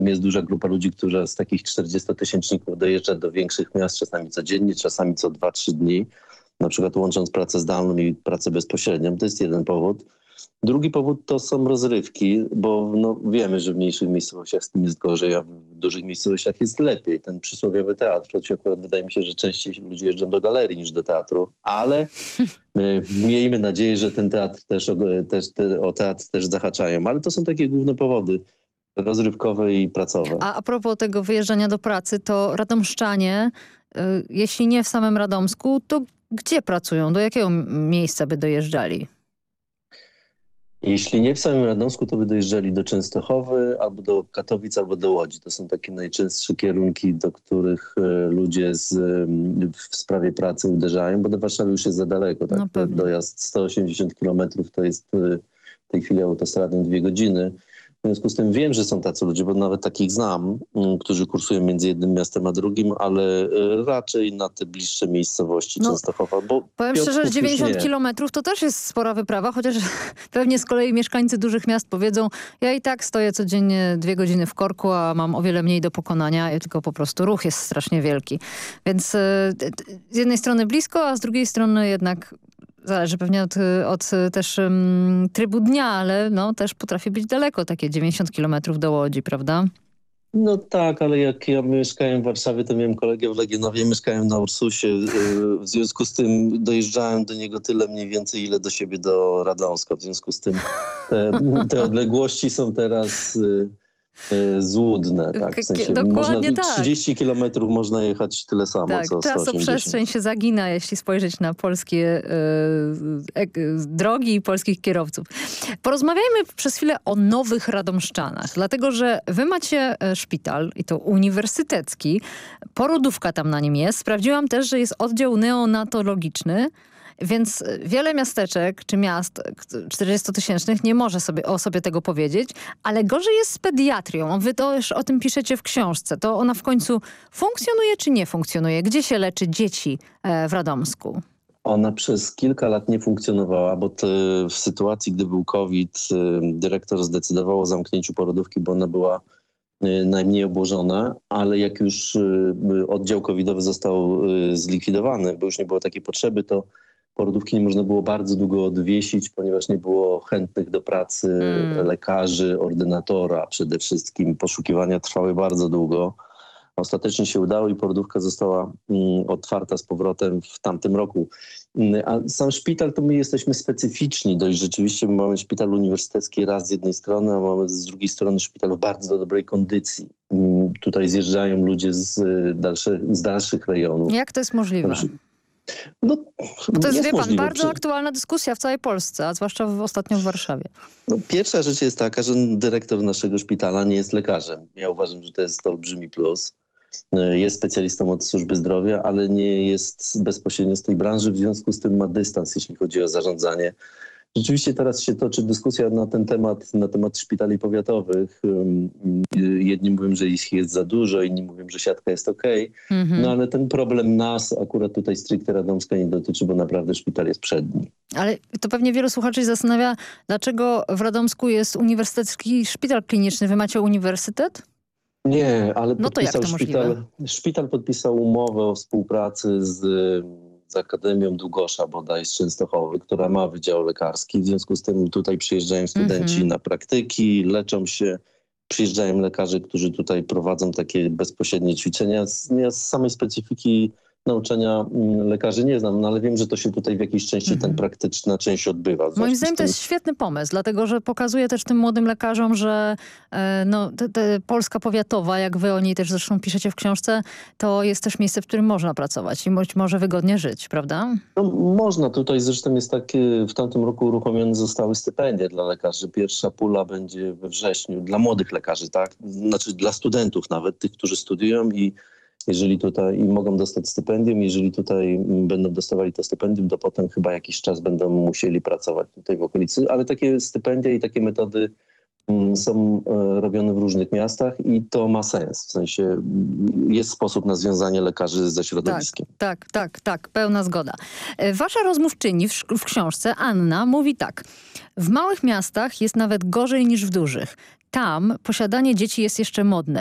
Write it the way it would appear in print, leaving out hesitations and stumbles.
jest duża grupa ludzi, która z takich 40-tysięczników dojeżdża do większych miast, czasami codziennie, czasami co 2-3 dni, na przykład łącząc pracę zdalną i pracę bezpośrednią. To jest jeden powód. Drugi powód to są rozrywki, bo wiemy, że w mniejszych miejscowościach z tym jest gorzej, a w dużych miejscowościach jest lepiej. Ten przysłowiowy teatr, choć akurat wydaje mi się, że częściej ludzie jeżdżą do galerii niż do teatru, ale miejmy nadzieję, że ten teatr o teatr też zahaczają. Ale to są takie główne powody rozrywkowe i pracowe. A propos tego wyjeżdżania do pracy, to radomszczanie, jeśli nie w samym Radomsku, to gdzie pracują? Do jakiego miejsca by dojeżdżali? Jeśli nie w samym Radomsku, to by dojeżdżali do Częstochowy, albo do Katowic, albo do Łodzi. To są takie najczęstsze kierunki, do których ludzie w sprawie pracy uderzają, bo do Warszawy już jest za daleko. Tak? Dojazd 180 km to jest w tej chwili autostradą 2 godziny. W związku z tym wiem, że są tacy ludzie, bo nawet takich znam, którzy kursują między jednym miastem a drugim, ale raczej na te bliższe miejscowości Częstochowa. Bo powiem szczerze, że 90 kilometrów to też jest spora wyprawa, chociaż pewnie z kolei mieszkańcy dużych miast powiedzą, ja i tak stoję codziennie 2 godziny w korku, a mam o wiele mniej do pokonania, tylko po prostu ruch jest strasznie wielki. Więc z jednej strony blisko, a z drugiej strony jednak zależy pewnie od też trybu dnia, ale też potrafi być daleko, takie 90 kilometrów do Łodzi, prawda? No tak, ale jak ja mieszkałem w Warszawie, to miałem kolegę w Legionowie, mieszkałem na Ursusie. W związku z tym dojeżdżałem do niego tyle mniej więcej, ile do siebie do Radomska. W związku z tym te odległości są teraz złudne. Tak? W sensie dokładnie 30 kilometrów można jechać tyle samo, co 180. Czasoprzestrzeń się zagina, jeśli spojrzeć na polskie drogi i polskich kierowców. Porozmawiajmy przez chwilę o nowych radomszczanach, dlatego że wy macie szpital i to uniwersytecki. Porodówka tam na nim jest. Sprawdziłam też, że jest oddział neonatologiczny. Więc wiele miasteczek czy miast 40-tysięcznych nie może o sobie tego powiedzieć, ale gorzej jest z pediatrią. Wy też o tym piszecie w książce. To ona w końcu funkcjonuje czy nie funkcjonuje? Gdzie się leczy dzieci w Radomsku? Ona przez kilka lat nie funkcjonowała, bo w sytuacji, gdy był COVID, dyrektor zdecydował o zamknięciu porodówki, bo ona była najmniej obłożona, ale jak już oddział covidowy został zlikwidowany, bo już nie było takiej potrzeby, to porodówki nie można było bardzo długo odwiesić, ponieważ nie było chętnych do pracy lekarzy, ordynatora przede wszystkim. Poszukiwania trwały bardzo długo. Ostatecznie się udało i porodówka została otwarta z powrotem w tamtym roku. A sam szpital to my jesteśmy specyficzni dość rzeczywiście. My mamy szpital uniwersytecki raz z jednej strony, a mamy z drugiej strony szpital w bardzo dobrej kondycji. Tutaj zjeżdżają ludzie z dalszych rejonów. Jak to jest możliwe? To jest, wie pan, bardzo aktualna dyskusja w całej Polsce, a zwłaszcza ostatnio w Warszawie. Pierwsza rzecz jest taka, że dyrektor naszego szpitala nie jest lekarzem. Ja uważam, że to jest olbrzymi plus. Jest specjalistą od służby zdrowia, ale nie jest bezpośrednio z tej branży, w związku z tym ma dystans, jeśli chodzi o zarządzanie. Rzeczywiście teraz się toczy dyskusja na temat szpitali powiatowych. Jedni mówią, że ich jest za dużo, inni mówią, że siatka jest okej. No ale ten problem nas akurat tutaj stricte Radomska nie dotyczy, bo naprawdę szpital jest przedni. Ale to pewnie wielu słuchaczy się zastanawia, dlaczego w Radomsku jest uniwersytecki szpital kliniczny. Wy macie uniwersytet? Nie, ale szpital podpisał umowę o współpracy z Akademią Długosza bodaj z Częstochowy, która ma wydział lekarski. W związku z tym tutaj przyjeżdżają studenci na praktyki, leczą się. Przyjeżdżają lekarze, którzy tutaj prowadzą takie bezpośrednie ćwiczenia. Ja z samej specyfiki nauczania lekarzy nie znam, no ale wiem, że to się tutaj w jakiejś części ten praktyczna część odbywa. Moim zdaniem to jest świetny pomysł, dlatego że pokazuje też tym młodym lekarzom, że Polska powiatowa, jak wy o niej też zresztą piszecie w książce, to jest też miejsce, w którym można pracować i może wygodnie żyć, prawda? No, można. Tutaj zresztą jest w tamtym roku uruchomione zostały stypendia dla lekarzy. Pierwsza pula będzie we wrześniu dla młodych lekarzy, tak? Znaczy dla studentów nawet, tych, którzy studiują i jeżeli tutaj mogą dostać stypendium, jeżeli tutaj będą dostawali to stypendium, to potem chyba jakiś czas będą musieli pracować tutaj w okolicy. Ale takie stypendia i takie metody są robione w różnych miastach i to ma sens. W sensie jest sposób na związanie lekarzy ze środowiskiem. Tak. Pełna zgoda. Wasza rozmówczyni w książce, Anna, mówi tak. W małych miastach jest nawet gorzej niż w dużych. tam posiadanie dzieci jest jeszcze modne.